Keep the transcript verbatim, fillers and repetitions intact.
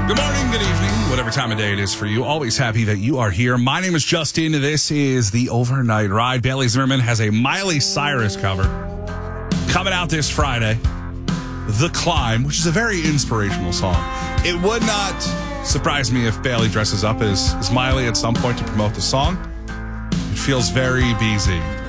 Good morning, good evening, whatever time of day it is for you. Always happy that you are here. My name is Justin. This is the Overnight Ride. Bailey Zimmerman has a Miley Cyrus cover coming out this Friday. The Climb, which is a very inspirational song. It would not surprise me if Bailey dresses up as, as Miley at some point to promote the song. It feels very B Z.